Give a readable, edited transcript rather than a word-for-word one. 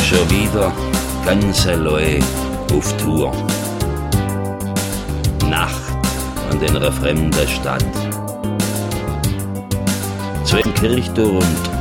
Schon wieder ganz allein auf Tour. Nacht an einer fremden Stadt. Zwischen Kirchturm und